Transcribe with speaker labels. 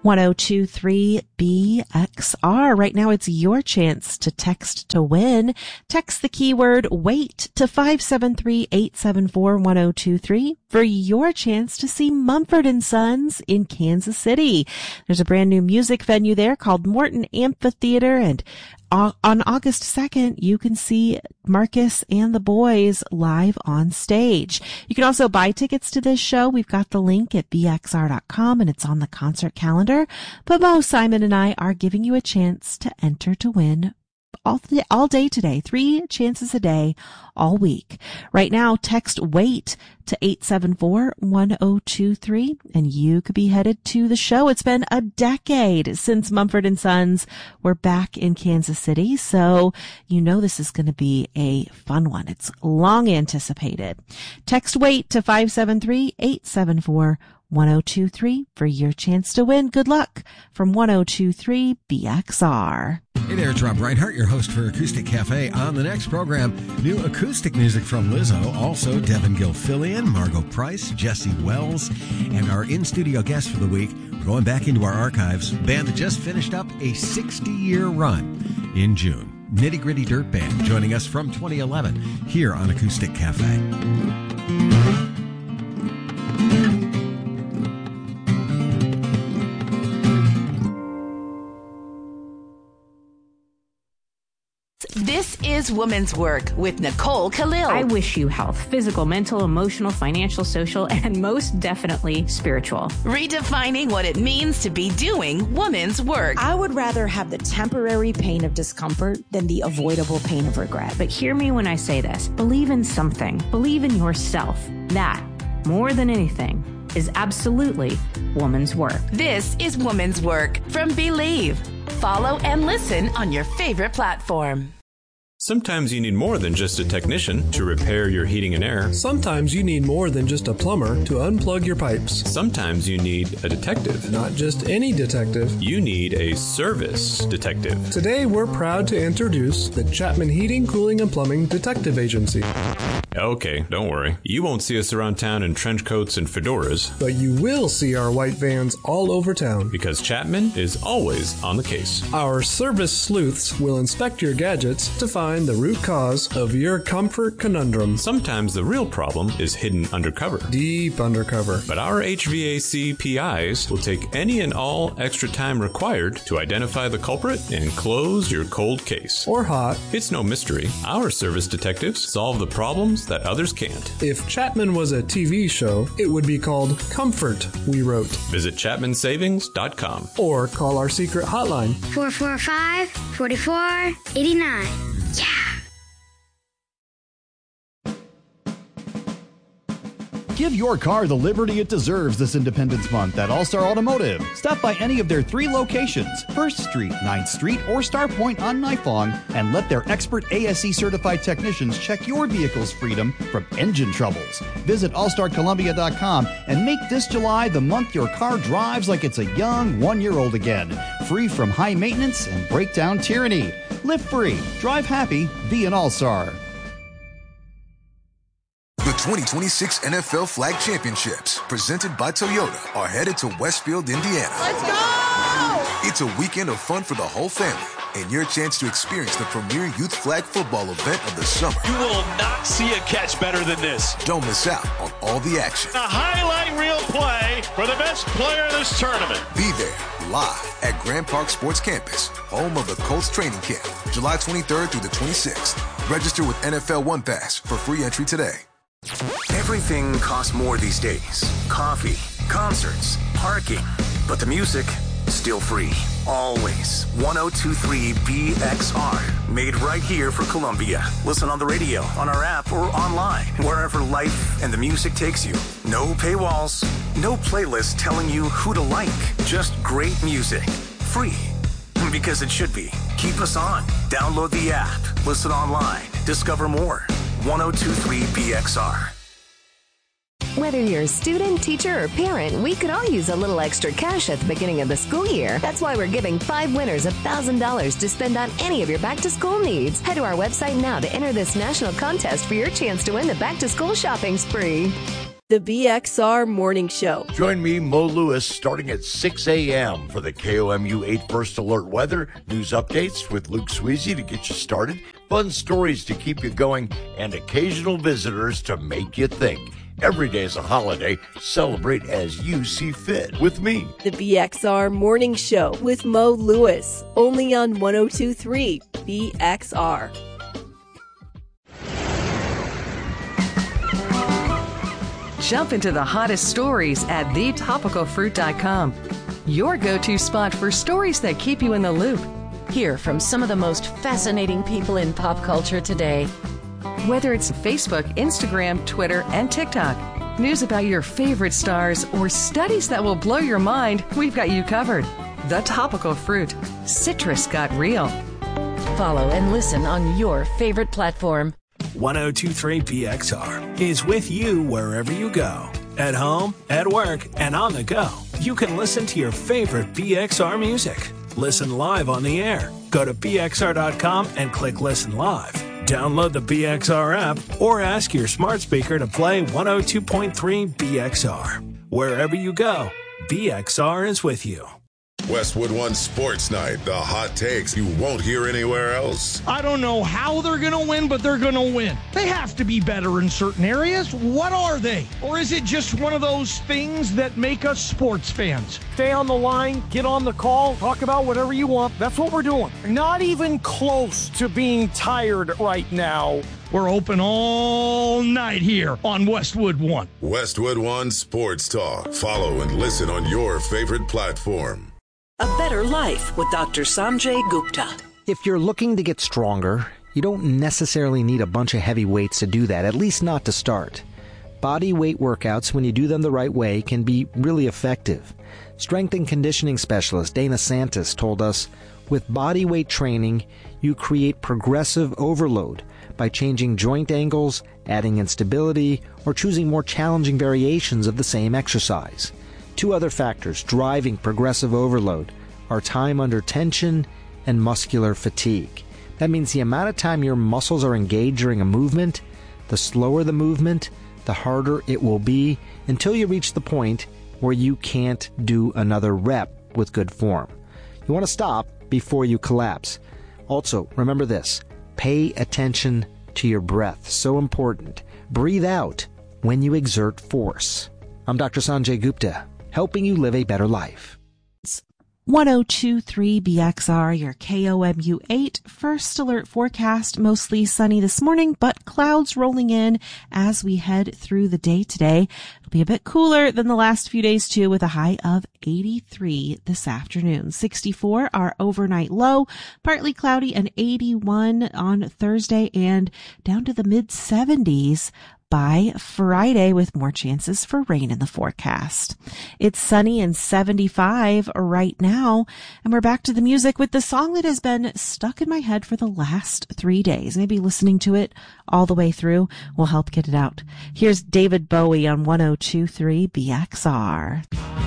Speaker 1: 1023 BXR. Right now, it's your chance to text to win. Text the keyword WAIT to 573-874-1023 for your chance to see Mumford & Sons in Kansas City. There's a brand new music venue there called Morton Amphitheater, and on August 2nd, you can see Marcus and the boys live on stage. You can also buy tickets to this show. We've got the link at bxr.com, and it's on the concert calendar. But Mo, Simon, and I are giving you a chance to enter to win all day today. 3 chances a day all week. Right now, text WAIT to 874-1023 and you could be headed to the show. It's been a decade since Mumford & Sons were back in Kansas City, so you know this is going to be a fun one. It's long anticipated. Text WAIT to 573-874-1023 for your chance to win. Good luck from 1023 BXR.
Speaker 2: Hey there, it's Rob Reinhart, your host for Acoustic Cafe. On the next program, new acoustic music from Lizzo, also Devin Gilfillian, Margot Price, Jesse Wells, and our in-studio guest for the week. We're going back into our archives. Band that just finished up a 60-year run in June. Nitty Gritty Dirt Band joining us from 2011 here on Acoustic Cafe.
Speaker 3: This is Woman's Work with Nicole Khalil.
Speaker 4: I wish you health, physical, mental, emotional, financial, social, and most definitely spiritual.
Speaker 3: Redefining what it means to be doing woman's work.
Speaker 5: I would rather have the temporary pain of discomfort than the avoidable pain of regret.
Speaker 4: But hear me when I say this. Believe in something. Believe in yourself. That, more than anything, is absolutely woman's work.
Speaker 3: This is Woman's Work from Believe. Follow and listen on your favorite platform.
Speaker 6: Sometimes you need more than just a technician to repair your heating and air.
Speaker 7: Sometimes you need more than just a plumber to unplug your pipes.
Speaker 6: Sometimes you need a detective.
Speaker 7: Not just any detective.
Speaker 6: You need a service detective.
Speaker 7: Today we're proud to introduce the Chapman Heating, Cooling, and Plumbing Detective Agency.
Speaker 6: Okay, don't worry. You won't see us around town in trench coats and fedoras.
Speaker 7: But you will see our white vans all over town.
Speaker 6: Because Chapman is always on the case.
Speaker 7: Our service sleuths will inspect your gadgets to find the root cause of your comfort conundrum.
Speaker 6: Sometimes the real problem is hidden undercover.
Speaker 7: Deep undercover.
Speaker 6: But our HVAC PIs will take any and all extra time required to identify the culprit and close your cold case.
Speaker 7: Or hot.
Speaker 6: It's no mystery. Our service detectives solve the problems that others can't.
Speaker 7: If Chapman was a TV show, it would be called Comfort, we wrote.
Speaker 6: Visit ChapmanSavings.com.
Speaker 7: Or call our secret hotline.
Speaker 8: 445-4489. Yeah!
Speaker 9: Give your car the liberty it deserves this Independence Month at All-Star Automotive. Stop by any of their 3 locations, 1st Street, 9th Street, or Star Point on Nifong, and let their expert ASE-certified technicians check your vehicle's freedom from engine troubles. Visit allstarcolumbia.com and make this July the month your car drives like it's a young 1-year-old again, free from high maintenance and breakdown tyranny. Live free, drive happy, be an All-Star.
Speaker 10: The 2026 NFL Flag Championships, presented by Toyota, are headed to Westfield, Indiana.
Speaker 11: Let's go!
Speaker 10: It's a weekend of fun for the whole family and your chance to experience the premier youth flag football event of the summer.
Speaker 11: You will not see a catch better than this.
Speaker 10: Don't miss out on all the action.
Speaker 11: A highlight reel play for the best player in this tournament.
Speaker 10: Be there live at Grand Park Sports Campus, home of the Colts training camp, July 23rd through the 26th. Register with NFL One Pass for free entry today.
Speaker 12: Everything costs more these days. Coffee, concerts, parking. But the music, still free. Always. 1023 BXR. Made right here for Columbia. Listen on the radio, on our app, or online. Wherever life and the music takes you. No paywalls. No playlist telling you who to like. Just great music. Free. Because it should be. Keep us on. Download the app. Listen online. Discover more. 1023 BXR.
Speaker 13: Whether you're a student, teacher, or parent, we could all use a little extra cash at the beginning of the school year. That's why we're giving 5 winners $1,000 to spend on any of your back-to-school needs. Head to our website now to enter this national contest for your chance to win the back-to-school shopping spree.
Speaker 14: The BXR Morning Show.
Speaker 15: Join me, Mo Lewis, starting at 6 a.m. for the KOMU 8 First Alert weather, news updates with Luke Sweezy to get you started, fun stories to keep you going, and occasional visitors to make you think. Every day is a holiday. Celebrate as you see fit with me.
Speaker 14: The BXR Morning Show with Mo Lewis, only on 102.3 BXR.
Speaker 16: Jump into the hottest stories at thetopicalfruit.com. Your go-to spot for stories that keep you in the loop.
Speaker 3: Hear from some of the most fascinating people in pop culture today.
Speaker 16: Whether it's Facebook, Instagram, Twitter, and TikTok, news about your favorite stars, or studies that will blow your mind, we've got you covered. The Topical Fruit. Citrus got real.
Speaker 3: Follow and listen on your favorite platform.
Speaker 17: 102.3 BXR is with you wherever you go. At home, at work, and on the go. You can listen to your favorite BXR music. Listen live on the air. Go to BXR.com and click Listen Live. Download the BXR app or ask your smart speaker to play 102.3 BXR. Wherever you go, BXR is with you.
Speaker 18: Westwood One Sports Night, the hot takes you won't hear anywhere else.
Speaker 19: I don't know how they're going to win, but they're going to win. They have to be better in certain areas. What are they? Or is it just one of those things that make us sports fans? Stay on the line, get on the call, talk about whatever you want. That's what we're doing. Not even close to being tired right now. We're open all night here on Westwood One.
Speaker 18: Westwood One Sports Talk. Follow and listen on your favorite platform.
Speaker 20: A Better Life with Dr. Sanjay Gupta.
Speaker 21: If you're looking to get stronger, you don't necessarily need a bunch of heavy weights to do that, at least not to start. Body weight workouts, when you do them the right way, can be really effective. Strength and conditioning specialist Dana Santos told us, with body weight training, you create progressive overload by changing joint angles, adding instability, or choosing more challenging variations of the same exercise. Two other factors driving progressive overload are time under tension and muscular fatigue. That means the amount of time your muscles are engaged during a movement, the slower the movement, the harder it will be until you reach the point where you can't do another rep with good form. You want to stop before you collapse. Also, remember this, pay attention to your breath. So important. Breathe out when you exert force. I'm Dr. Sanjay Gupta, helping you live a better life.
Speaker 1: 102.3 BXR, your KOMU 8 First Alert forecast. Mostly sunny this morning, but clouds rolling in as we head through the day today. It'll be a bit cooler than the last few days too, with a high of 83 this afternoon. 64 our overnight low, partly cloudy, and 81 on Thursday, and down to the mid 70s by Friday with more chances for rain in the forecast. It's sunny and 75 right now, and we're back to the music with the song that has been stuck in my head for the last 3 days. Maybe listening to it all the way through will help get it out. Here's David Bowie on 102.3 BXR.